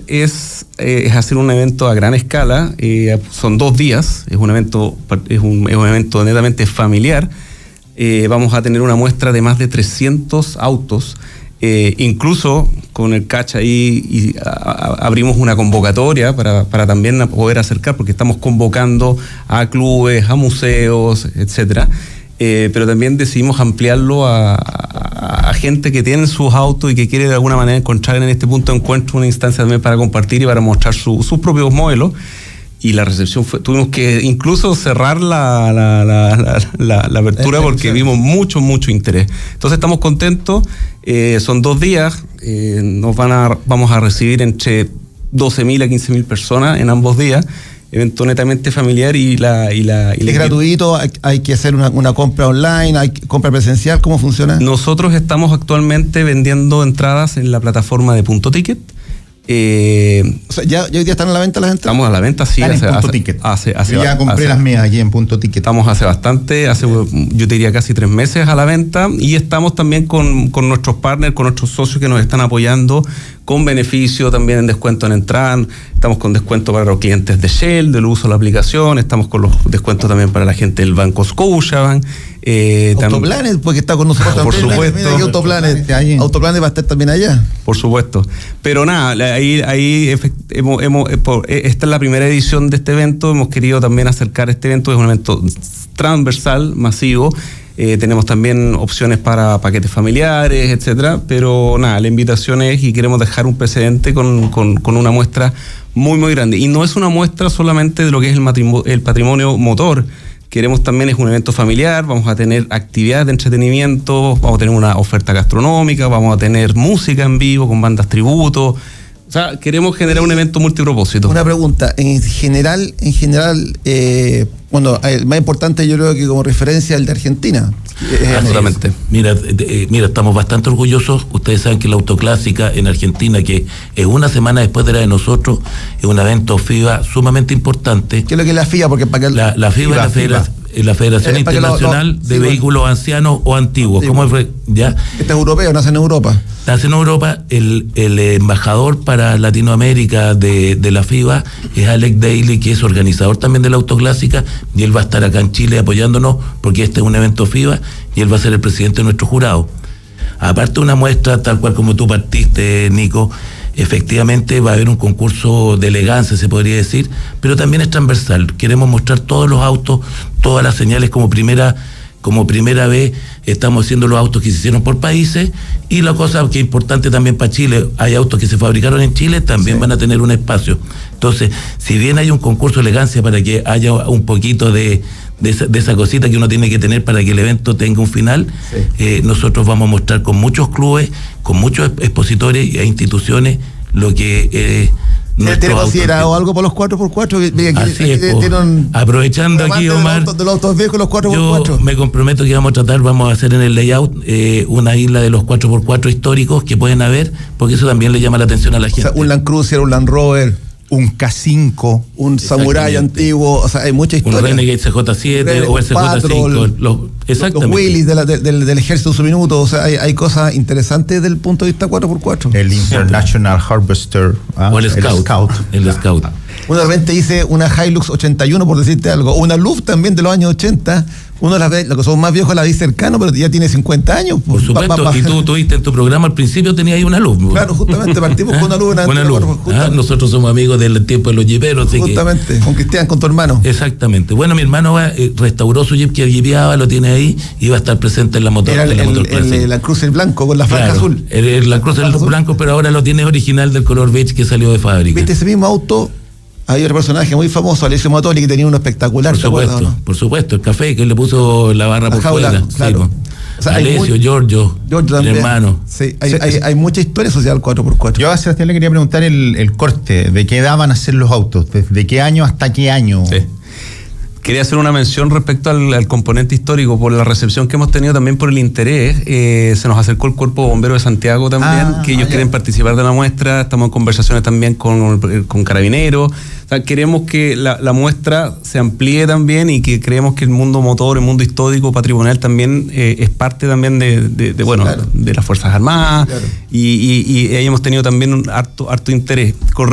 es hacer un evento a gran escala. Son 2 días, es un evento netamente familiar. Vamos a tener una muestra de más de 300 autos. Incluso con el catch ahí abrimos una convocatoria para también poder acercar, porque estamos convocando a clubes, a museos, etcétera. Pero también decidimos ampliarlo a gente que tiene sus autos y que quiere de alguna manera encontrar en este punto de encuentro una instancia también para compartir y para mostrar sus propios modelos. Y la recepción tuvimos que incluso cerrar la apertura porque vimos mucho interés. Entonces estamos contentos, son 2 días, vamos a recibir entre 12.000 a 15.000 personas en ambos días, evento netamente familiar y ¿Es gratuito? ¿Hay que hacer una compra online? ¿Hay compra presencial? ¿Cómo funciona? Nosotros estamos actualmente vendiendo entradas en la plataforma de Punto Ticket. O sea, ¿ya hoy día están a la venta las entradas? Estamos a la venta, sí. Yo ya compré las mías aquí en Punto Ticket. Estamos yo te diría casi 3 meses a la venta, y estamos también con nuestros partners, con nuestros socios que nos están apoyando con beneficio también en descuento en entrada. Estamos con descuento para los clientes de Shell, del uso de la aplicación. Estamos con los descuentos también para la gente del Banco Scotiabank. Autoplanet, porque está con nosotros por también. Supuesto. Mira que Autoplanet va a estar también allá. Por supuesto. Pero nada, esta es la primera edición de este evento. Hemos querido también acercar este evento. Es un evento transversal, masivo. Tenemos también opciones para paquetes familiares, etcétera. Pero nada, la invitación es, y queremos dejar un precedente con una muestra muy grande. Y no es una muestra solamente de lo que es el patrimonio motor. Queremos también, es un evento familiar, vamos a tener actividades de entretenimiento, vamos a tener una oferta gastronómica, vamos a tener música en vivo con bandas tributo. O sea, queremos generar un evento multipropósito. Una pregunta, en general, el más importante yo creo que como referencia el de Argentina. Absolutamente. Mira, estamos bastante orgullosos. Ustedes saben que la Autoclásica en Argentina, que es una semana después de la de nosotros, es un evento FIBA sumamente importante. ¿Qué es lo que es la FIBA? Porque para que la FIBA es la Federación Internacional de Vehículos Ancianos o Antiguos. Sí, ¿Cómo fue? ¿Ya? Este es europeo, nace en Europa. Nace en Europa. El embajador para Latinoamérica de la FIBA es Alex Daly, que es organizador también de la Autoclásica, y él va a estar acá en Chile apoyándonos porque este es un evento FIBA y él va a ser el presidente de nuestro jurado. Aparte de una muestra tal cual como tú partiste, Nico, efectivamente va a haber un concurso de elegancia, se podría decir, pero también es transversal. Queremos mostrar todos los autos, todas las señales como primera vez. Estamos haciendo los autos que se hicieron por países, y la cosa que es importante también para Chile, hay autos que se fabricaron en Chile, también van a tener un espacio. Entonces, si bien hay un concurso de elegancia para que haya un poquito de esa cosita que uno tiene que tener para que el evento tenga un final, nosotros vamos a mostrar con muchos clubes, con muchos expositores e instituciones lo que ¿Tiene considerado algo por los 4x4? Así es, aprovechando aquí, Omar, de los autos viejos, los 4x4. Yo me comprometo que vamos a hacer en el layout una isla de los 4x4 históricos que pueden haber, porque eso también le llama la atención a la gente. O sea, un Land Cruiser, un Land Rover, un K5, un Samurai antiguo, o sea, hay mucha historia. Un Renegade CJ7 o el CJ5, exactamente. Los Willys del ejército en su minuto, o sea, hay cosas interesantes desde el punto de vista 4x4. El International Harvester, o el Scout. El Scout. Uno de repente dice una Hilux 81, por decirte algo, o una Luft también de los años 80. Uno las ve, los que son más viejos la ve cercano, pero ya tiene 50 años. Por supuesto, y tú tuviste en tu programa al principio, tenías ahí una Luz. Claro, justamente partimos con una Luz. Nosotros somos amigos del tiempo de los jiperos. Justamente, con Cristian, con tu hermano. Exactamente. Bueno, mi hermano restauró su jeep que jipeaba, lo tiene ahí, y va a estar presente en la motor. Era el Cruiser blanco con la franja azul. La Cruiser blanco, pero ahora lo tiene original del color beige que salió de fábrica. ¿Viste ese mismo auto? Hay otro personaje muy famoso, Alessio Matoli, que tenía uno espectacular. Por supuesto, el café que le puso la barra por fuera. Claro. Sí, o sea, Alessio, Giorgio el hermano. Sí, hay mucha historia social 4x4. Yo a Sebastián le quería preguntar el corte, ¿de qué edad van a ser los autos? ¿De qué año hasta qué año? Sí. Quería hacer una mención respecto al componente histórico, por la recepción que hemos tenido, también por el interés. Se nos acercó el Cuerpo Bombero de Santiago también, que ellos quieren participar de la muestra. Estamos en conversaciones también con Carabineros. O sea, queremos que la muestra se amplíe también, y que creemos que el mundo motor, el mundo histórico, patrimonial también es parte también de las Fuerzas Armadas. Claro. Y ahí hemos tenido también un harto interés.